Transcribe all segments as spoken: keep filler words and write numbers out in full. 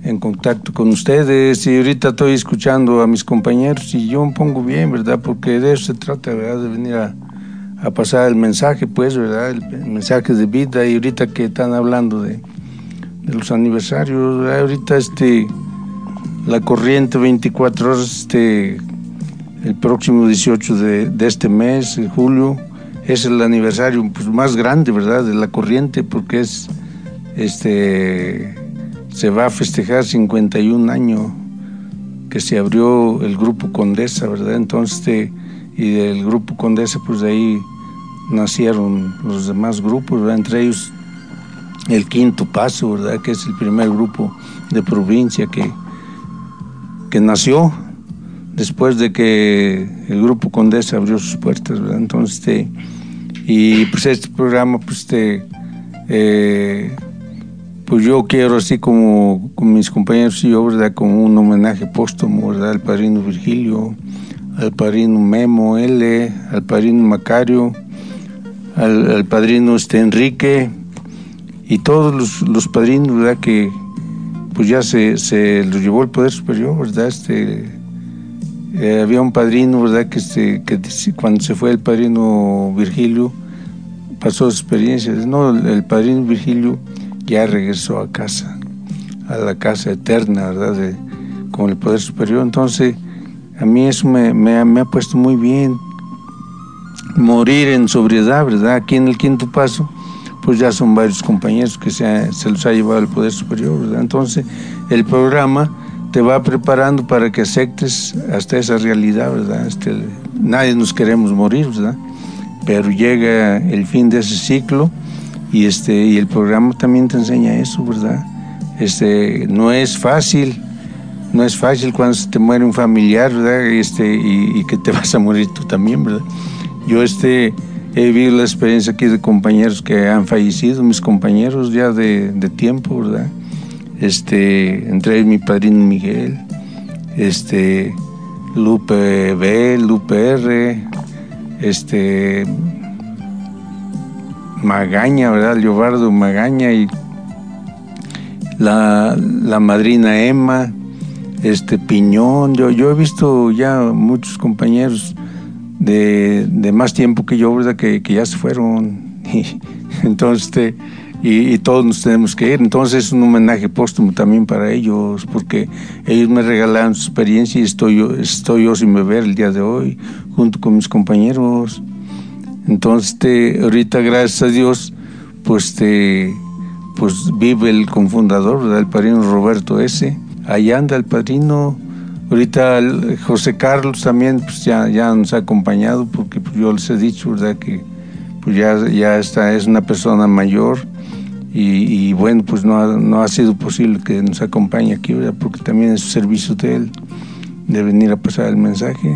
en contacto con ustedes, y ahorita estoy escuchando a mis compañeros y yo me pongo bien, ¿verdad? Porque de eso se trata, ¿verdad? De venir a, a pasar el mensaje, pues, ¿verdad? El, el mensaje de vida. Y ahorita que están hablando de, de los aniversarios, ¿verdad? Ahorita este, la corriente veinticuatro horas, este, el próximo dieciocho de, de este mes, de julio, es el aniversario pues, más grande, ¿verdad? De la corriente, porque es, este, se va a festejar cincuenta y un años que se abrió el Grupo Condesa, ¿verdad? Entonces, este, y del Grupo Condesa, pues de ahí nacieron los demás grupos, ¿verdad? Entre ellos el Quinto Paso, ¿verdad? Que es el primer grupo de provincia que, que nació después de que el Grupo Condesa abrió sus puertas, ¿verdad? Entonces, este, y pues este programa, pues este, eh, pues yo quiero, así como con mis compañeros y yo, ¿verdad? Como un homenaje póstumo, ¿verdad? Al padrino Virgilio, al padrino Memo L, al padrino Macario, al, al padrino este Enrique, y todos los, los padrinos, ¿verdad? Que pues ya se, se los llevó el Poder Superior, ¿verdad? Este, Eh, había un padrino, ¿verdad? Que, este, que cuando se fue el padrino Virgilio, pasó experiencias. No, el, el padrino Virgilio ya regresó a casa, a la casa eterna, ¿verdad? De, con el Poder Superior. Entonces, a mí eso me, me, me ha puesto muy bien. Morir en sobriedad, ¿verdad? Aquí en el Quinto Paso, pues ya son varios compañeros que se, ha, se los ha llevado el Poder Superior, ¿verdad? Entonces, el programa te va preparando para que aceptes hasta esa realidad, ¿verdad? Este, nadie nos queremos morir, ¿verdad? Pero llega el fin de ese ciclo y, este, y el programa también te enseña eso, ¿verdad? Este, no es fácil, no es fácil cuando se te muere un familiar, ¿verdad? Este, y, y que te vas a morir tú también, ¿verdad? Yo este, he vivido la experiencia aquí de compañeros que han fallecido, mis compañeros ya de, de tiempo, ¿verdad? Este, entre ellos mi padrino Miguel, este, Lupe B, Lupe R, este, Magaña, ¿verdad? Leobardo Magaña, y la, la madrina Emma, este, Piñón. Yo, yo he visto ya muchos compañeros de, de más tiempo que yo, ¿verdad? Que, que ya se fueron. Y, entonces, este, Y, y todos nos tenemos que ir. Entonces es un homenaje póstumo también para ellos, porque ellos me regalaron su experiencia y estoy yo, estoy yo sin beber el día de hoy, junto con mis compañeros. Entonces te, ahorita, gracias a Dios, pues, te, pues vive el cofundador, ¿verdad? El padrino Roberto S. Allá anda el padrino. Ahorita el José Carlos también pues ya, ya nos ha acompañado, porque pues, yo les he dicho, ¿verdad? Que pues ya, ya está, es una persona mayor. Y, y bueno, pues no ha, no ha sido posible que nos acompañe aquí, ¿verdad? Porque también es servicio de él, de venir a pasar el mensaje.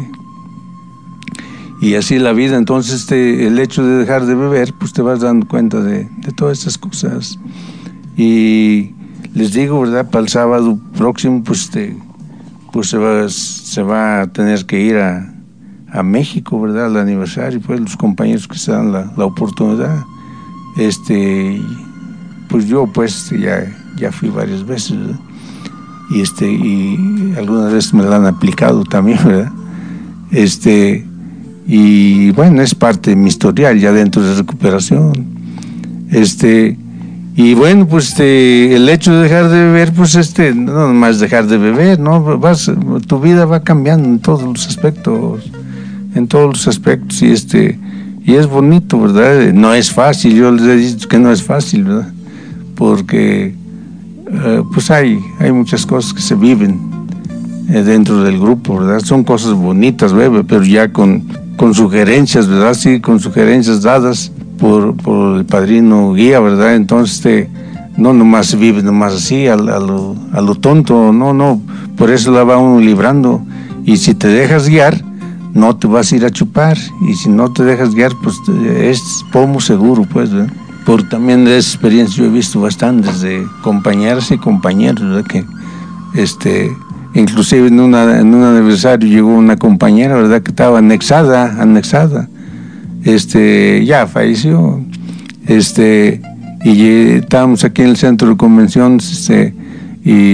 Y así la vida. Entonces este, el hecho de dejar de beber, pues te vas dando cuenta de, de todas estas cosas. Y les digo, ¿verdad? Para el sábado próximo, pues, este, pues se, va, se va a tener que ir a, a México, ¿verdad? Al aniversario, pues los compañeros que se dan la, la oportunidad. Este... Pues yo pues ya, ya fui varias veces, ¿verdad? Y este y algunas veces me la han aplicado también, ¿verdad? Este y bueno, es parte de mi historial ya dentro de recuperación. Este y bueno, pues este, el hecho de dejar de beber, pues este, no más dejar de beber, ¿no? Vas, tu vida va cambiando en todos los aspectos, en todos los aspectos, y este y es bonito, ¿verdad? No es fácil, yo les he dicho que no es fácil, ¿verdad? Porque eh, pues hay, hay muchas cosas que se viven eh, dentro del grupo, ¿verdad? Son cosas bonitas, bebé, pero ya con, con sugerencias, ¿verdad? Sí, con sugerencias dadas por, por el padrino guía, ¿verdad? Entonces este, no nomás se vive nomás así, a, a, lo, a lo tonto, no, no, por eso la va uno librando. Y si te dejas guiar, no te vas a ir a chupar, y si no te dejas guiar, pues es pomo seguro, pues, ¿verdad? Por también de esa experiencia yo he visto bastantes de compañeras y compañeros, ¿verdad? Que este, inclusive en, una, en un aniversario llegó una compañera, ¿verdad? Que estaba anexada, anexada, este, ya falleció, este, y estábamos aquí en el centro de convenciones, este, y